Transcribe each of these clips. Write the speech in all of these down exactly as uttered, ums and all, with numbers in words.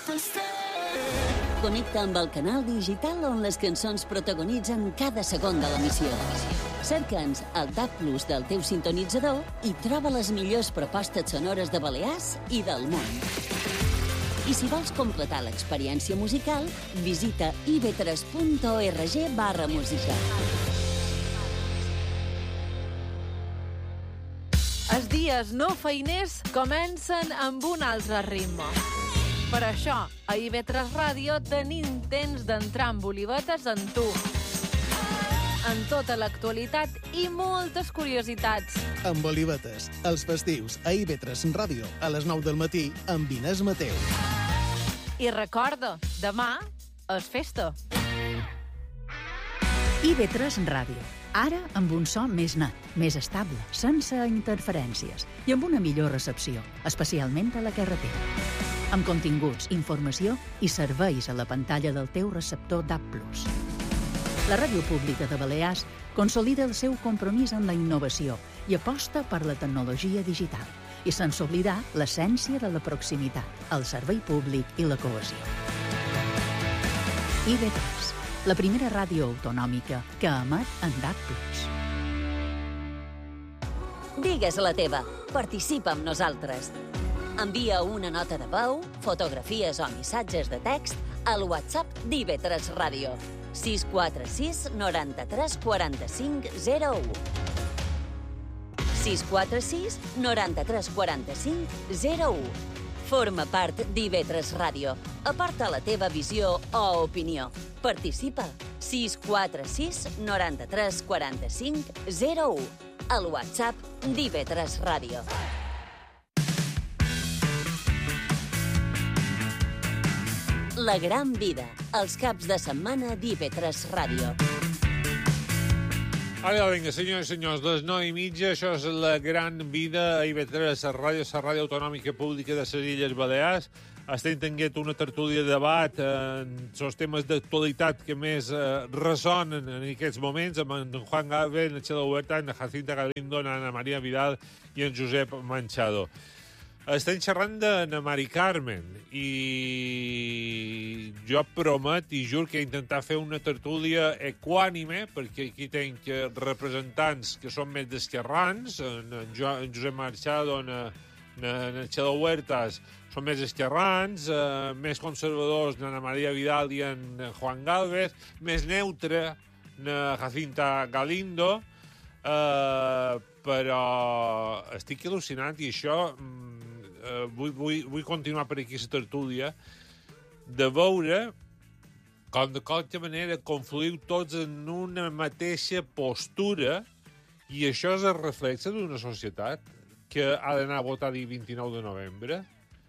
Connecta amb el canal digital on les cançons protagonitzen cada segon de l'emissió. Cerca'ns al T A B Plus del teu sintonitzador i troba les millors propostes sonores de Balears i del món. I si vols completar l'experiència musical, visita i ve tres punt org barra música. Els dies no feiners comencen amb un altre ritme. Per això, a I V tres Ràdio tenim temps d'entrar amb olivetes en tu. En tota l'actualitat i moltes curiositats. Amb olivetes, els festius a I V tres Ràdio a les nou del matí amb Inés Mateu. I recorda, demà és festa. I V tres Ràdio. Ara amb un so més net, més estable, sense interferències i amb una millor recepció, especialment a la carretera. Amb continguts, informació i serveis a la pantalla del teu receptor D A B plus. La Ràdio Pública de Balears consolida el seu compromís amb la innovació i aposta per la tecnologia digital, i sense oblidar l'essència de la proximitat, el servei públic i la cohesió. I V tres, la primera ràdio autonòmica que emet en D A B plus. Digues la teva. Participa amb nosaltres. Envia una nota de veu, fotografies o missatges de text al WhatsApp d'I V tres Ràdio. sis quatre sis noranta-tres quaranta-cinc zero u. sis quatre sis noranta-tres quaranta-cinc zero u. Forma part d'I V tres Ràdio. Aporta la teva visió o opinió. Participa. sis quatre sis noranta-tres quaranta-cinc zero u. Al WhatsApp d'I V tres Ràdio. La gran vida, els caps de setmana d'I V tres Ràdio. Ara, vinga, senyors i senyors, les nou i mitja, això és La gran vida a I V tres Ràdio, la ràdio autonòmica pública de les Illes Balears. Estem tenint una tertúlia de debat en els temes d'actualitat que més eh, ressonen en aquests moments, amb en Juan Galvez, en Txelo Huerta, en Jacinta Galindo, en Ana Maria Vidal i en Josep Manchado. Estem xerrant d'Anna Mari Carmen i jo promet i jur que intentar fer una tertúlia equànime, perquè aquí tenc representants que són més d'esquerrans, en, jo, en Josep Machado, en, en Txelo Huertas són més esquerrans, eh, més conservadors en Maria Vidal i en Juan Galvez, més neutre en Jacinta Galindo, eh, però estic al·lucinant i això... Uh, vull, vull, vull continuar per aquí la tertúlia, de veure com de qualque manera confluïu tots en una mateixa postura, i això és el reflexe d'una societat que ha d'anar a votar el vint-i-nou de novembre.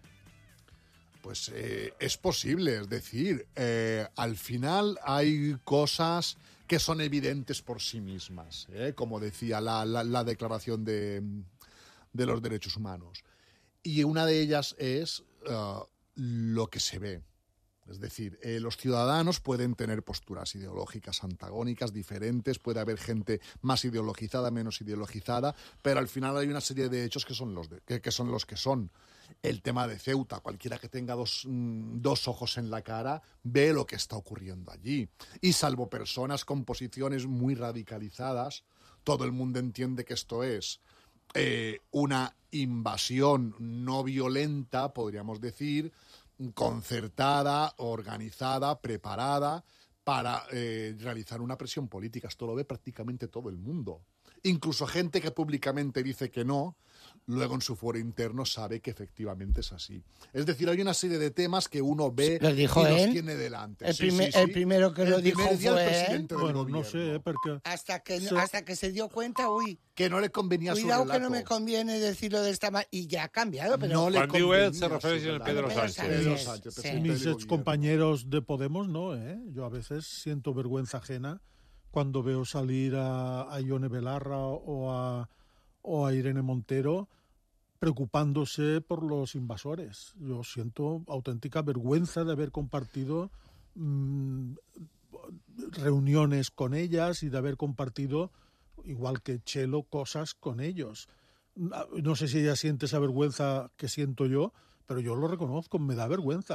Pues eh, es posible, es decir, eh, al final hay cosas que son evidentes por sí mismas, ¿eh? Como decía la, la, la Declaración de, de los Derechos Humanos. Y una de ellas es uh, lo que se ve. Es decir, eh, los ciudadanos pueden tener posturas ideológicas antagónicas, diferentes, puede haber gente más ideologizada, menos ideologizada, pero al final hay una serie de hechos que son los, de, que, que, son, los que son. El tema de Ceuta, cualquiera que tenga dos, mm, dos ojos en la cara ve lo que está ocurriendo allí. Y salvo personas con posiciones muy radicalizadas, todo el mundo entiende que esto es Eh, una invasión no violenta, podríamos decir, concertada, organizada, preparada para eh, realizar una presión política. Esto lo ve prácticamente todo el mundo. Incluso gente que públicamente dice que no, luego en su foro interno sabe que efectivamente es así. Es decir, hay una serie de temas que uno ve lo dijo y él. los tiene delante. El, sí, primer, sí, sí. el primero que el lo dijo primer día fue el él. presidente del Bueno, gobierno. no sé, porque... Hasta que, Sí. hasta que se dio cuenta, uy, Que no le convenía su cuidado relato. que no me conviene decirlo de esta manera. Y ya ha cambiado, pero... No le Quan diu él, se convenía refereix su a relato. Pedro Pedro Sánchez. Sánchez. Pedro Sánchez, Sí. presidente Mis del ex gobierno. compañeros de Podemos no, ¿eh? Yo a veces siento vergüenza ajena cuando veo salir a, a Ione Belarra o a, o a Irene Montero preocupándose por los invasores. Yo siento auténtica vergüenza de haber compartido mmm, reuniones con ellas y de haber compartido, igual que Txelo, cosas con ellos. No sé si ella siente esa vergüenza que siento yo, pero yo lo reconozco, me da vergüenza.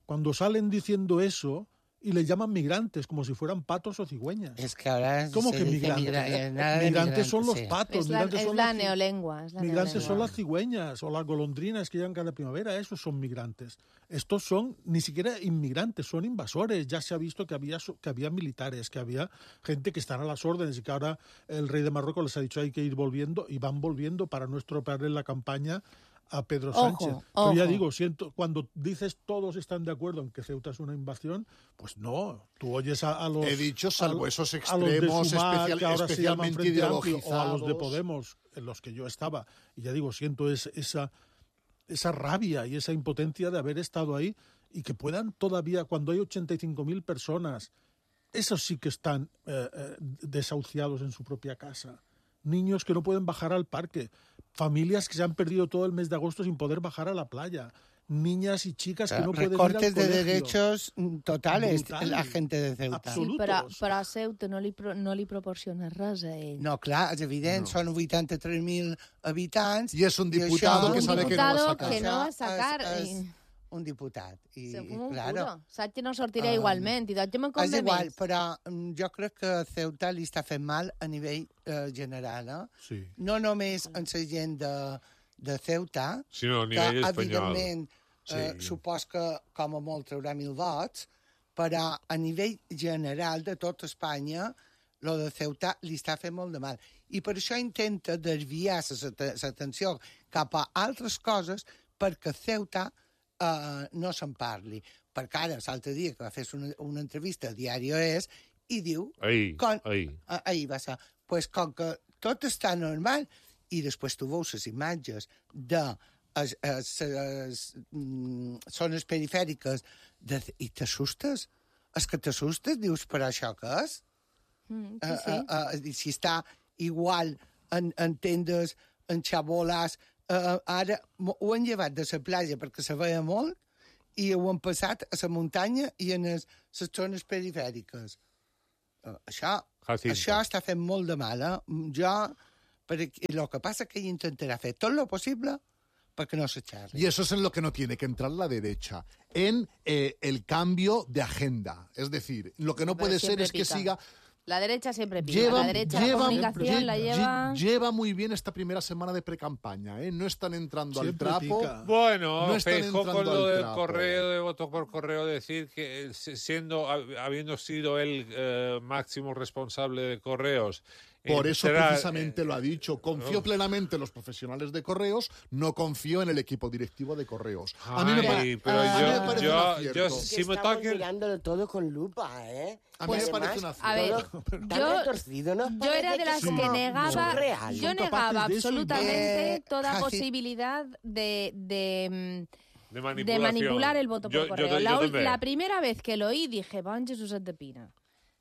cuando salen diciendo eso y le llaman migrantes, como si fueran patos o cigüeñas. Es que ahora ¿Cómo se que dice migrantes? migra- eh, nada de Migrantes son los sí. patos, Es la, migrantes es son la las ci- neolengua. Es la Migrantes neolengua. son las cigüeñas o las golondrinas que llegan cada primavera, esos son migrantes. Estos son ni siquiera inmigrantes, son invasores. Ya se ha visto que había, so- que había militares, que había gente que están a las órdenes y que ahora el rey de Marruecos les ha dicho hay que ir volviendo y van volviendo para no estropearle la campaña a Pedro Ojo, Sánchez. Pero ya ojo. digo, siento, cuando dices todos están de acuerdo en que Ceuta es una invasión, pues no. Tú oyes a, a los... He dicho, salvo a- esos a los de extremos Sumar, especial- que ahora se llaman especialmente Frente Amplio, o a los de ideologizados. Podemos, en los que yo estaba. Y ya digo, siento es, esa, esa rabia y esa impotencia de haber estado ahí y que puedan todavía, cuando hay ochenta y cinco mil personas, esos sí que están eh, eh, desahuciados en su propia casa. Niños que no pueden bajar al parque, familias que se han perdido todo el mes de agosto sin poder bajar a la playa, niñas y chicas que no pueden ir al Recortes de colegio. derechos mm, totales, Brutal. la gente de Ceuta. Absolut. Sí, però, Absolutos. però a Ceuta no li, pro, no li proporciona res a ell. No, clar, és evident, No. són vuitanta-tres mil habitants. Y es un i diputado això- que un sabe que no va a diputado sacar. que no va a Això sacar. És, i- és un diputat. I, Se fuma un claro, puro. Saps que no sortirà Ah, igualment. I doncs jo me'n és convé igual, més. però mm, jo crec que a Ceuta li està fent mal a nivell eh, general. Eh? Sí. No només en la gent de, de Ceuta, Sinó a que nivell espanyol. evidentment eh, Sí. supos que com a molt traurà mil vots, però a nivell general de tot Espanya lo de Ceuta li està fent molt de mal. I per això intenta desviar l'atenció cap a altres coses perquè Ceuta eh, no se'n parli. Perquè ara, l'altre dia que va fer una, una entrevista a Diario Es i diu... Ahir, con, ahir. Ah, ahir va ser. Pues com que tot està normal i després tu veus les imatges de es, es, es, mm, zones perifèriques de, i t'assustes. És que t'assustes, dius, però això què és? Mm, Uh, sí, sí. uh, uh, si està igual en, en tendes, en xaboles, uh, ara mo- ho han llevat de la platja perquè se veia molt i ho han passat a la muntanya i en les zones perifèriques. Uh, això, Jacinto. això està fent molt de mal, eh? Jo, perquè, el que passa que ell intentarà fer tot lo possible perquè no se xerri. Y eso es en lo que no tiene que entrar la derecha, en eh, el cambio de agenda. Es decir, lo que no Pero puede ser siempre es que pica. siga... La derecha siempre pica. Lleva, la derecha la lleva- comunicación lle- la lle- lleva... lleva muy bien esta primera semana de precampaña, ¿eh? No están entrando Siempre al trapo. pica. Bueno, No están Feijóo con entrando lo al del trapo. correo, de voto por correo, decir que eh, siendo, hab- habiendo sido el eh, máximo responsable de correos. Por eso entrar- precisamente lo ha dicho. Confío Uf. plenamente en los profesionales de correos, no confío en el equipo directivo de correos. A mí me, Ay, pa- pero a mí yo- me parece yo- un yo acierto. sí- Que Si me estamos toque- mirándolo todo con lupa, ¿eh? A mí Pues me parece además, una A ver, todo tan yo- retorcido, ¿no? Yo era de Parece las es que como negaba, surreal. yo Son negaba capaces de eso y absolutamente Eh, toda Jaci- posibilidad de, de, mm, de de manipulación. manipular el voto por Yo- yo- correo. yo la, ul- també. la primera vez que lo oí dije, bon Jesuset de Pina.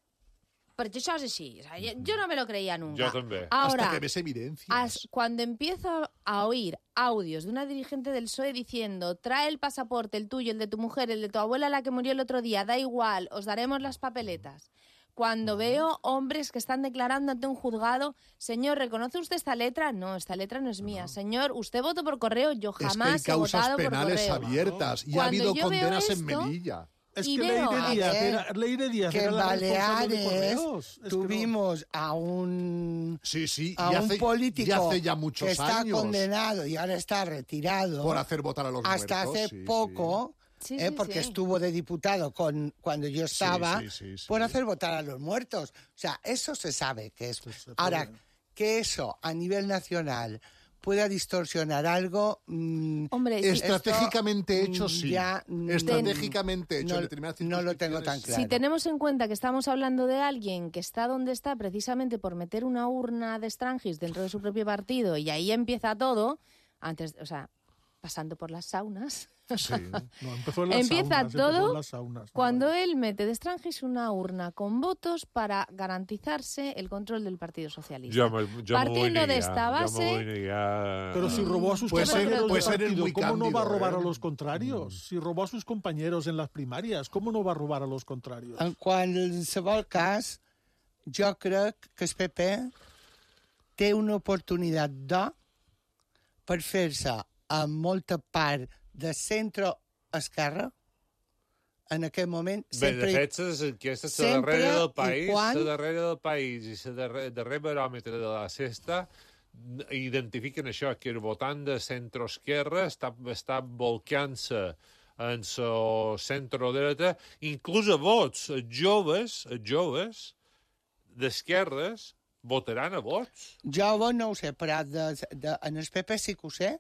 Porque això es así. O sea, yo, yo no me lo creía nunca. Yo también. Ahora, Hasta que ves evidencias. as- cuando empiezo a oír audios de una dirigente del P S O E diciendo trae el pasaporte, el tuyo, el de tu mujer, el de tu abuela, la que murió el otro día, da igual, os daremos las papeletas. Cuando veo hombres que están declarando ante un juzgado, señor, ¿reconoce usted esta letra? No, esta letra no es mía. Señor, ¿usted votó por correo? Yo Es que jamás hay he causas votado por penales correo. abiertas y ha Cuando habido yo veo condenas en esto, Melilla. Es Y que veo Leire a Díaz, ver era, Leire Díaz que era en la responsable de Baleares correos. Es que no- tuvimos a un Sí, sí, a y un hace, político y hace ya muchos que está años condenado y ahora está retirado por hacer votar a los hasta muertos. hace sí, poco, Sí, eh, sí, porque sí. estuvo de diputado con cuando yo estaba, sí, sí, sí. por hacer votar a los muertos. O sea, eso se sabe que es. Pues se Ahora, puede. que eso a nivel nacional pueda distorsionar algo... mm, Hombre, sí. si- Estratégicamente esto, hecho, mm, sí. ya, mm, Estratégicamente hecho. no- en determinadas no lo tengo tan circunscripciones, claro. Si tenemos en cuenta que estamos hablando de alguien que está donde está precisamente por meter una urna de Strangis dentro de su propio partido y ahí empieza todo, antes, o sea, pasando por las saunas, Sí. No, empezó en las empieza saunas, empezó todo en las saunas. cuando él mete de Strangis una urna con votos para garantizarse el control del Partido Socialista. Yo me, yo me voy Partiendo de negar, esta yo me base- voy negar. Pero si robó a sus Puede ser- compañeros puede del ser partido, muy ¿cómo no va a cándido, robar ¿eh? a los contrarios? Si robó a sus compañeros en las primarias, ¿cómo no va a robar a los contrarios? En qualsevol cas, jo crec que el P P té una oportunitat d'or per fer-se amb molta part de centre-esquerra en aquest moment... Bé, sempre, de fet, les enquestes, la sempre darrera del i país, quan- la darrera del país i la darrer, darrer baròmetre de la Sexta identifiquen això, que el votant de centro-esquerra està, està volcant-se en la centro-dreta, inclús a vots, els joves, els joves d'esquerres votaran a vots. Jo a vos no ho sé, però de, de, en el P P sí que ho sé,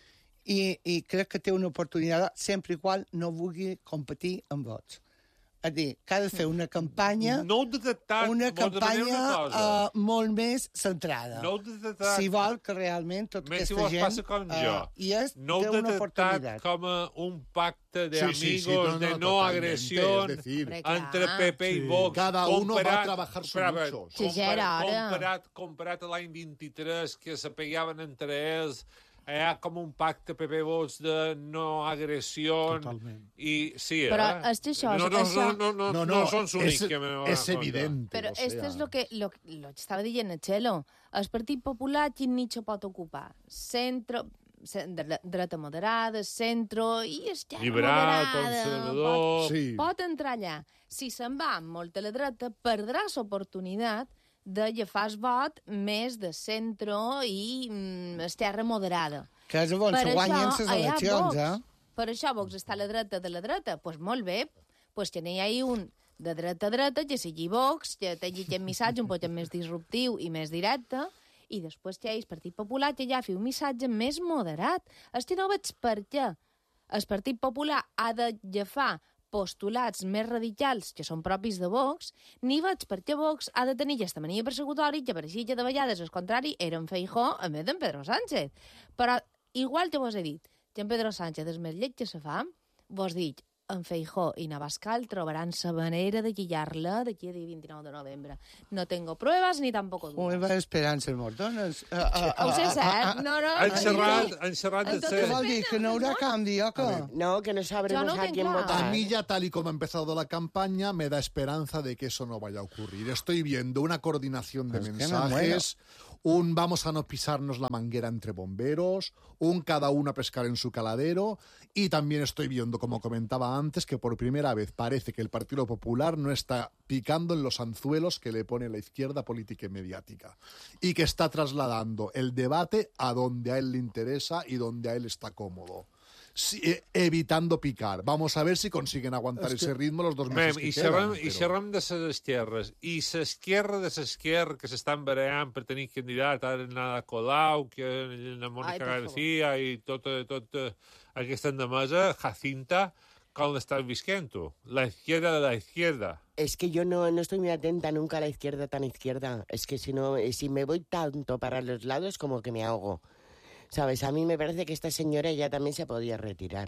i, i crec que té una oportunitat sempre i qual no vulgui competir amb vots. És a dir, que ha de fer una campanya, No heu detectat, una vos demanem campanya una cosa. uh, molt més centrada. No heu detectat, Si vol que realment tota més si aquesta vos gent... passa com jo, Uh, i és, no té heu una detectat oportunitat. com a un pacte de Sí, sí, amigos, sí, no, no, de no totalmente, agresión, es decir, Hombre, clar. entre P P i Sí. Vox. Cada uno va a comparat- trabajar su Espera, nicho. Sí, ja era comparat, hora. comparat, comparat a l'any vint-i-tres, que se pegaven entre ells, hi ha com un pacte P P Vox de no agressió. Totalment. I sí, Però eh? és que això- no, no, això- no, no, no, No, no, no, són els únics es, que me van es a contar. evidente. Però o sea. esto es lo que, lo, lo que estava dient el Txelo. El Partit Popular quin nicho pot ocupar? Centro, ce- dre- dreta moderada, centro i esquerra Liberal, moderada. conservador. Pot, Sí. pot entrar allà. Si se'n va molt a la dreta, perdrà l'oportunitat de agafar el vot més de centro i mm, esquerra moderada. Que és on se guanyen les hi ha eleccions, Vox. eh? Per això Vox està a la dreta de la dreta. Doncs pues molt bé, pues que n'hi hagi un de dreta a dreta, que sigui Vox, que tingui aquest missatge un poc més disruptiu i més directe, i després que hi hagi el Partit Popular, que ja fi un missatge més moderat. És que no veig per què el Partit Popular ha d'agafar postulats més radicals que són propis de Vox, ni veig per què Vox ha de tenir aquesta mania persecutòria que pareixia que de vegades, al contrari, era en Feijó a més d'en Pedro Sánchez. Però, igual que vos he dit, que en Pedro Sánchez és més lleig que se fa, vos dic, en Feijó i Navascal trobaran la manera de guillar-la d'aquí a dia vint-i-nou de novembre. No tengo pruebas ni tampoco Muy dudas. va esperances mordones. Uh, Ho sé cert, no, no. Han no, xerrat, no. han xerrat de Entonces, ¿Qué ser... vol dir? Que no haurà canvi, o què? No, que no sabremos Yo no a tengo quién claro. votar. A mí ya tal y como ha empezado la campaña me da esperanza de que eso no vaya a ocurrir. Estoy viendo una coordinación de Es que me mensajes, un vamos a no pisarnos la manguera entre bomberos, un cada uno a pescar en su caladero, y también estoy viendo, como comentaba antes, que por primera vez parece que el Partido Popular no está picando en los anzuelos que le pone la izquierda política y mediática, y que está trasladando el debate a donde a él le interesa y donde a él está cómodo. Sí, eh, evitando picar. Vamos a ver si consiguen aguantar Es que- ese ritmo los dos Mem, meses que i quedan. xerrem, i però- xerrem de les esquerres. I l'esquerra de l'esquerra que s'estan barallant per tenir candidat, ara Nada Colau, que la Mònica Ai, per favor. García i tota, tota aquesta endemesa, Jacinta, com l'estàs visquent tu? La izquierda de la izquierda. Es que yo no, no estoy muy atenta nunca a la izquierda tan izquierda. Es que si no, eh, si me voy tanto para los lados, como que me ahogo. ¿Sabes? A mí me parece que esta señora ya también se podía retirar.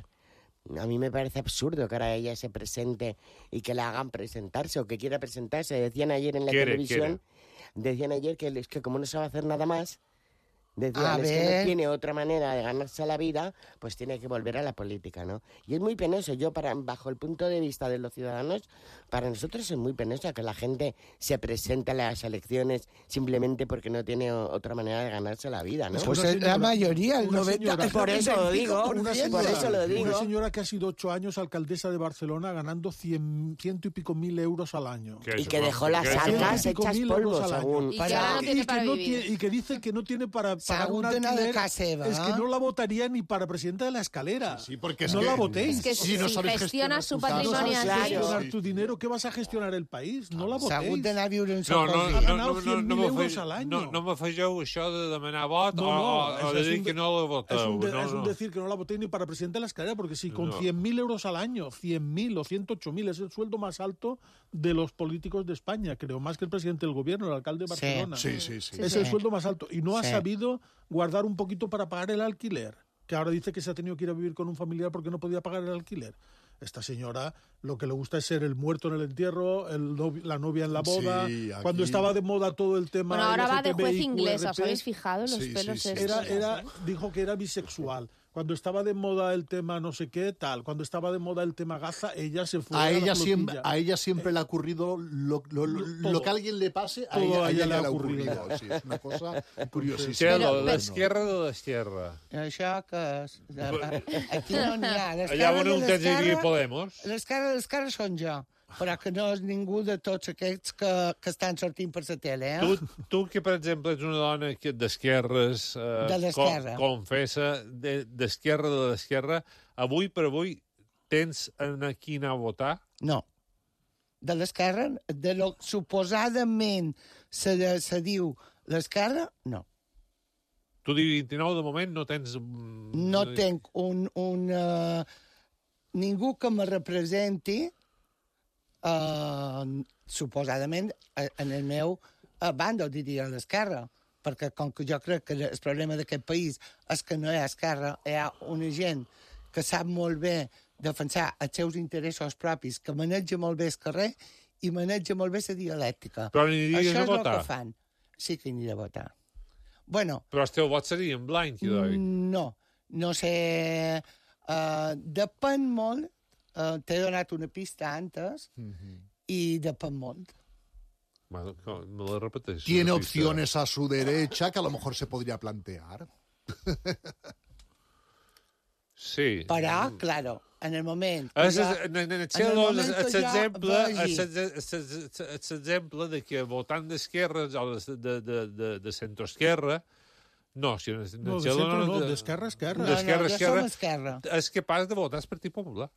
A mí me parece absurdo que ahora ella se presente y que la hagan presentarse o que quiera presentarse. Decían ayer en la Quiere, televisión, decían ayer que es que como no sabe hacer nada más, decían A es que ver. no tiene otra manera de ganarse la vida, pues tiene que volver a la política, ¿no? Y es muy penoso. Yo, para bajo el punto de vista de los ciudadanos, para nosotros es muy penoso que la gente se presente a las elecciones simplemente porque no tiene o- otra manera de ganarse la vida, ¿no? Pues Una es la señora- mayoría, el una noventa señora- Por eso lo digo, por por ciento. eso lo digo. Una señora que ha sido ocho años alcaldesa de Barcelona ganando cien, ciento y pico mil euros al año. ¿Qué Y es que eso? dejó las ¿Qué es eso? arcas Ciento y pico hechas mil polvo, euros al año. según... Y Para- que ahora no Y tiene que, para no vivir. tiene, y que dice que no tiene para pagar un Según de nada de alquiler, casa seva, es que ¿eh? no la votaría ni para presidenta de la escalera. Sí, porque es no que- la votéis. Es que Sí, si, no si sabes gestiona gestionar su tus no patrimonio sabes así, Claro. gestionar Sí. tu dinero, ¿qué vas a gestionar el país? No la S'ha hagut votéis. d'anar a viure en No, son no, cosí. no, Ha no, ganado no, cien mil no, euros m'afegeu- al año. no, no m'afegeu això de demanar vot No, o, no, o, es- o de es dir un que de- no lo voteu. Es un, de- no, es un no. decir que no la votéis ni para presidente de la escalera, porque si con No. cien mil euros al año, cien mil o ciento ocho mil es el sueldo más alto de los políticos de España, creo, más que el presidente del gobierno, el alcalde de Sí. Barcelona. Sí, sí, sí. Es Sí. el sueldo más alto. Y no ha Sí. sabido guardar un poquito para pagar el alquiler, que ahora dice que se ha tenido que ir a vivir con un familiar porque no podía pagar el alquiler. Esta señora lo que le gusta es ser el muerto en el entierro, el novi- la novia en la boda. Sí, aquí- Cuando estaba de moda todo el tema Bueno, ahora va de L G T B I juez Q R P, inglesa, ¿os habéis fijado? Los Sí, sí, pelos sí, estos. era, sí, era, dijo que era bisexual. Cuando estaba de moda el tema no sé qué, tal. Cuando estaba de moda el tema Gaza, ella se fue a, a ella la siempre, flotilla. a ella siempre eh, le ha ocurrido lo, lo, lo, lo que a alguien le pase, a ella, a ella le ha ocurrido. ocurrido. Sí, és una cosa curiosíssima. Però, l'esquerra de l'esquerra. Això que és... Aquí no n'hi ha. Allà on un temps hi havia Podemos. L'esquerra són jo, però que no és ningú de tots aquests que, que estan sortint per la tele, eh? Tu, tu que, per exemple, ets una dona que d'esquerres... Eh, de l'esquerra. Com, confessa, d'esquerra de l'esquerra, avui per avui tens en qui anar a votar? No. De l'esquerra, de lo suposadament se, se diu l'esquerra, no. Tu dius vint-i-nou, de moment no tens... No tenc un... un uh, ningú que me representi uh, suposadament en el meu uh, bando, diria l'esquerra, perquè com que jo crec que el problema d'aquest país és que no hi ha esquerra, hi ha una gent que sap molt bé defensar els seus interessos propis, que maneja molt bé el carrer i maneja molt bé la dialèctica. Però n'aniries a votar? Això és el que fan. Sí que aniré a votar. Bueno... Però el teu vot seria en blanc, idoi? No, no sé... Uh, depèn molt. Uh, T'he donat una pista antes mm-hmm. i depèn molt. Bueno, me la repeteixo. Tiene opciones a su derecha que a lo mejor se podría plantear. Sí. Però, claro, en el moment... És l'exemple de que votant d'esquerres o de, de, de, de, de centroesquerra, no, si no, de centre no, d'esquerra a esquerra. D'esquerra a esquerra, esquerra. És capaç de votar el Partit Popular.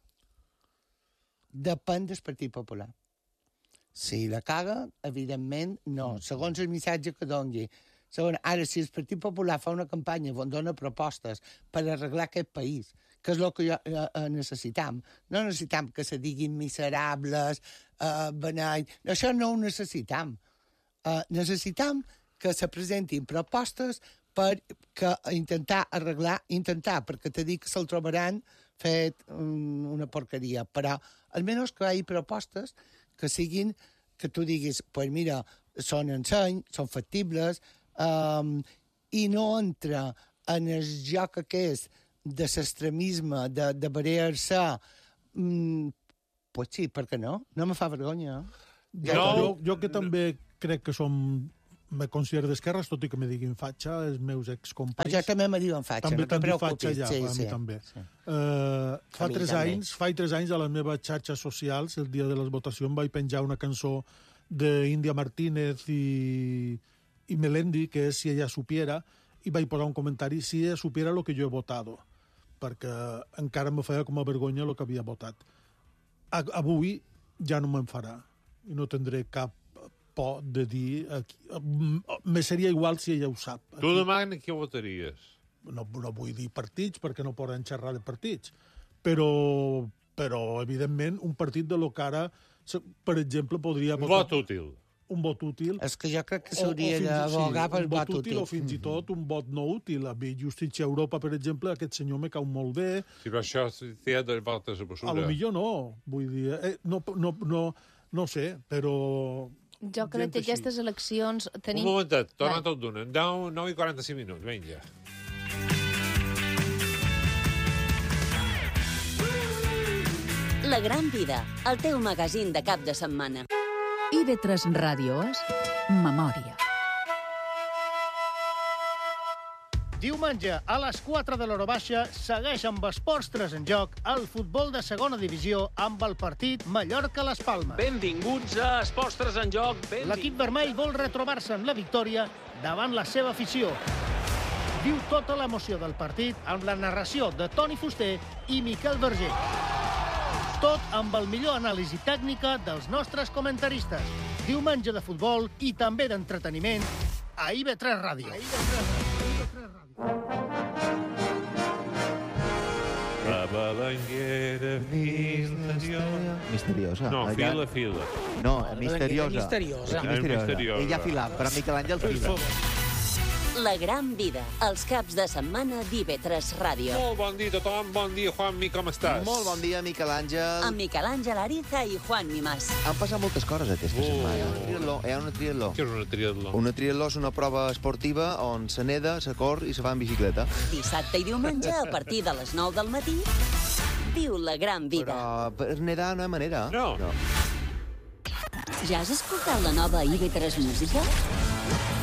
Depèn del Partit Popular. Si la caga, evidentment, no. Segons el missatge que doni. Segons, ara, si el Partit Popular fa una campanya on dona propostes per arreglar aquest país, que és el que jo, eh, necessitam, no necessitam que se diguin miserables, eh, benai... Això no ho necessitam. Eh, necessitam que se presentin propostes per que intentar arreglar, intentar, perquè te dic que se'l trobaran fet um, una porqueria, però almenys que hi hagi propostes que siguin, que tu diguis, pues mira, són enseny, són factibles, Um, i no entra en el joc aquest de l'extremisme, de, de barrejar-se, um, pues sí, per què no? No me fa vergonya. No. Jo, jo que també crec que som, me considero d'esquerres, tot i que me diguin fatxa, els meus excompanys. Jo també me diuen fatxa, també no te preocupis. Fatxa ja, sí, a sí. mi també. Sí. Uh, fa, a tres també. anys, fa tres anys a les meves xarxes socials, el dia de les votacions, vaig penjar una cançó d'Índia Martínez i... i Melendi, que és Si ella supiera, i vaig posar un comentari, si ella supiera lo que jo he votado, perquè encara me feia com a vergonya el que havia votat. A, avui ja no me'n farà, i no tindré cap por de dir... Aquí, me seria igual si ella ho sap. Aquí. Tu demà en què votaries? No, no vull dir partits, perquè no poden xerrar de partits, però, però evidentment, un partit de lo que ara, per exemple, podria votar... Vot útil. Un vot útil. És que jo crec que s'hauria d'abogar sí, per vot, vot útil. útil. O fins i tot un vot no útil. A mi, Justícia Europa, per exemple, aquest senyor me cau molt bé. Sí, però això té de voltes a postura. A lo millor no, vull dir... Eh, no, no, no, no sé, però... Jo crec que aquestes eleccions tenim... Un momentet, torna tot d'una. nou i quaranta-cinc minuts, vinga. La gran vida, el teu magazín de cap de setmana. I V tres Ràdio és Memòria. Diumenge, a les quatre de l'hora baixa, segueix amb Esports tres en joc el futbol de segona divisió amb el partit Mallorca-Las Palmes. Benvinguts a Esports tres en joc. L'equip vermell vol retrobar-se en la victòria davant la seva afició. Viu tota l'emoció del partit amb la narració de Toni Fuster i Miquel Verger. Tot amb el millor anàlisi tècnica dels nostres comentaristes. Diumenge de futbol i també d'entreteniment a I V tres Ràdio. La balanguera misteriosa. Misteriosa. No, fila, fila. No, misteriosa. Misteriosa. misteriosa. Ella fila, però Miquel Àngel fila. La Gran Vida, els caps de setmana d'I V tres Ràdio. Molt bon dia a tothom, bon dia, Juanmi, com estàs? Molt bon dia, Miquel Àngel. Amb Miquel Àngel Ariza i Juan Mimàs. Han passat moltes coses aquesta Oh. setmana. Una triatló, hi ha una triatló. Què és una triatló? Una triatló és una prova esportiva on se neda, se cor i se va en bicicleta. Dissabte i diumenge, a partir de les nou del matí, viu la Gran Vida. Però per nedar no hi ha manera. No. no. Ja has escoltat la nova I V tres Música?